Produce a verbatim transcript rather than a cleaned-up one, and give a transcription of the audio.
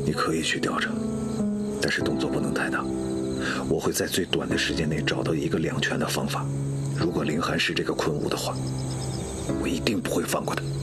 你可以去调查，但是动作不能太大。我会在最短的时间内找到一个两全的方法。如果凌寒是这个昆吾的话，我一定不会放过他。